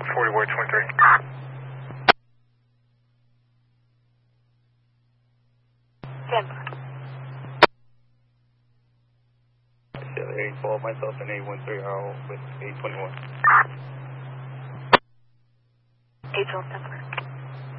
40 Ward 23. Denver. 812, myself and 813 are with 821. 812 Denver.